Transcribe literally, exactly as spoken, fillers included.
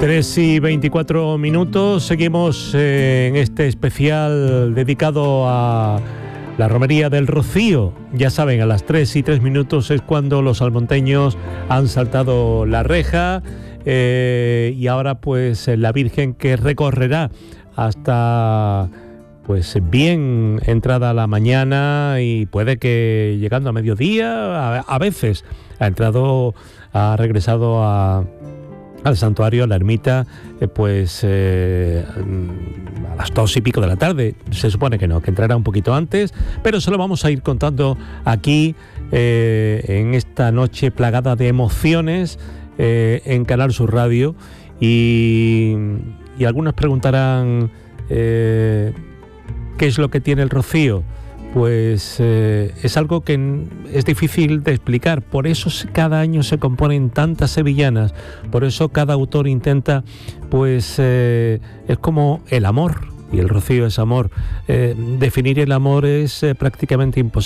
tres y veinticuatro minutos, seguimos eh, en este especial dedicado a la Romería del Rocío. Ya saben, a las tres y tres minutos es cuando los salmonteños han saltado la reja eh, y ahora pues la Virgen que recorrerá hasta pues bien entrada la mañana y puede que llegando a mediodía, a, a veces ha entrado, ha regresado a al santuario, a la ermita, eh, pues eh, a las dos y pico de la tarde. Se supone que no, que entrará un poquito antes, pero se lo vamos a ir contando aquí eh, en esta noche plagada de emociones eh, en Canal Sur Radio. Y, y algunos preguntarán eh, ¿qué es lo que tiene el Rocío? Pues eh, es algo que es difícil de explicar, por eso cada año se componen tantas sevillanas, por eso cada autor intenta, pues eh, es como el amor, y el Rocío es amor. Eh, definir el amor es eh, prácticamente imposible.